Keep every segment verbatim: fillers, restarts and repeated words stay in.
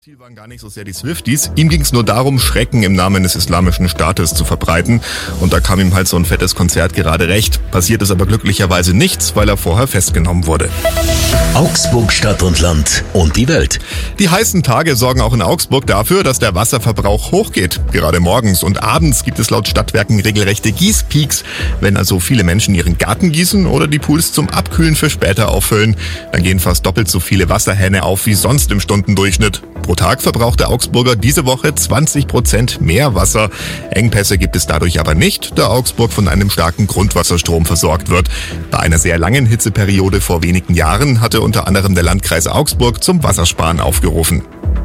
Ziel waren gar nicht so sehr die Swifties, ihm ging es nur darum, Schrecken im Namen des islamischen Staates zu verbreiten. Und da kam ihm halt so ein fettes Konzert gerade recht. Passiert ist aber glücklicherweise nichts, weil er vorher festgenommen wurde. Augsburg, Stadt und Land und die Welt. Die heißen Tage sorgen auch in Augsburg dafür, dass der Wasserverbrauch hochgeht. Gerade morgens und abends gibt es laut Stadtwerken regelrechte Gießpeaks. Wenn also viele Menschen ihren Garten gießen oder die Pools zum Abkühlen für später auffüllen, dann gehen fast doppelt so viele Wasserhähne auf wie sonst im Stundendurchschnitt. Pro Tag verbraucht der Augsburger diese Woche zwanzig Prozent mehr Wasser. Engpässe gibt es dadurch aber nicht, da Augsburg von einem starken Grundwasserstrom versorgt wird. Bei einer sehr langen Hitzeperiode vor wenigen Jahren hatte unter anderem der Landkreis Augsburg zum Wassersparen aufgerufen.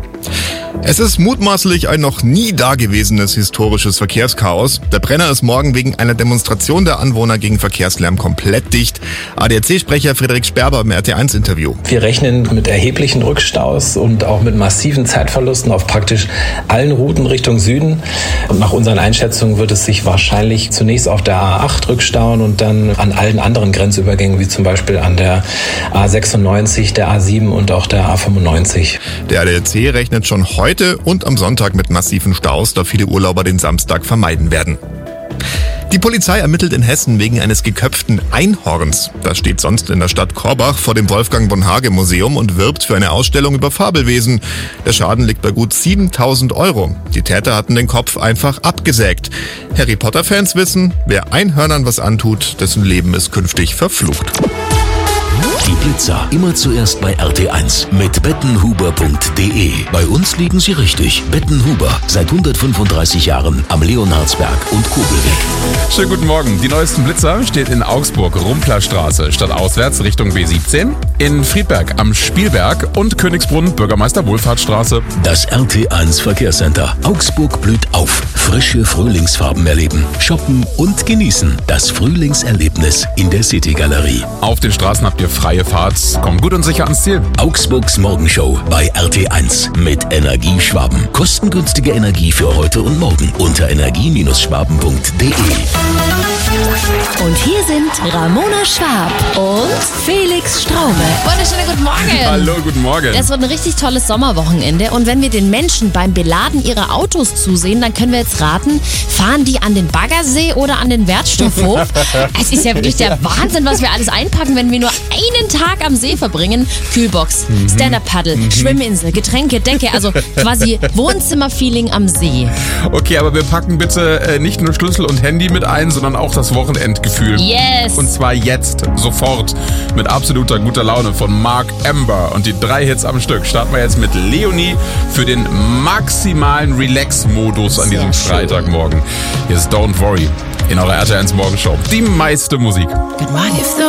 Es ist mutmaßlich ein noch nie dagewesenes historisches Verkehrschaos. Der Brenner ist morgen wegen einer Demonstration der Anwohner gegen Verkehrslärm komplett dicht. A D A C-Sprecher Frederik Sperber im R T eins Interview. Wir rechnen mit erheblichen Rückstaus und auch mit massiven Zeitverlusten auf praktisch allen Routen Richtung Süden. Und nach unseren Einschätzungen wird es sich wahrscheinlich zunächst auf der A acht rückstauen und dann an allen anderen Grenzübergängen, wie zum Beispiel an der A sechsundneunzig, der A sieben und auch der A fünfundneunzig. Der A D A C rechnet schon heute Heute und am Sonntag mit massiven Staus, da viele Urlauber den Samstag vermeiden werden. Die Polizei ermittelt in Hessen wegen eines geköpften Einhorns. Das steht sonst in der Stadt Korbach vor dem Wolfgang von Hage Museum und wirbt für eine Ausstellung über Fabelwesen. Der Schaden liegt bei gut siebentausend Euro. Die Täter hatten den Kopf einfach abgesägt. Harry Potter-Fans wissen, wer Einhörnern was antut, dessen Leben ist künftig verflucht. Die Blitzer immer zuerst bei R T eins mit bettenhuber punkt de. Bei uns liegen sie richtig. Bettenhuber, seit hundertfünfunddreißig Jahren am Leonhardsberg und Kobelweg. Schönen guten Morgen. Die neuesten Blitzer steht in Augsburg, Rumplerstraße, stadtauswärts Richtung B siebzehn, in Friedberg am Spielberg und Königsbrunn, Bürgermeister Wohlfahrtsstraße. Das R T eins Verkehrscenter. Augsburg blüht auf. Frische Frühlingsfarben erleben, shoppen und genießen. Das Frühlingserlebnis in der City-Galerie. Auf den Straßen habt ihr freie Fahrt. Kommt gut und sicher ans Ziel. Augsburgs Morgenshow bei R T eins mit Energie Schwaben. Kostengünstige Energie für heute und morgen unter energie schwaben punkt de. Und hier sind Ramona Schwab und Felix Straume. Wunderschönen guten Morgen. Hallo, guten Morgen. Das wird ein richtig tolles Sommerwochenende. Und wenn wir den Menschen beim Beladen ihrer Autos zusehen, dann können wir jetzt raten, fahren die an den Baggersee oder an den Wertstoffhof? Es ist ja wirklich der Wahnsinn, was wir alles einpacken, wenn wir nur einen Tag am See verbringen. Kühlbox, mhm. Stand-Up-Paddle, mhm. Schwimminsel, Getränke, Decke, also quasi Wohnzimmerfeeling am See. Okay, aber wir packen bitte äh, nicht nur Schlüssel und Handy mit ein, sondern auch das Wochenendgefühl. Yes! Und zwar jetzt, sofort, mit absoluter guter Laune von Mark Amber. Und die drei Hits am Stück starten wir jetzt mit Leonie für den maximalen Relax-Modus an diesem Freitagmorgen. Hier ist Don't Worry in eurer R T eins Morgenshow. Die meiste Musik. Good morning.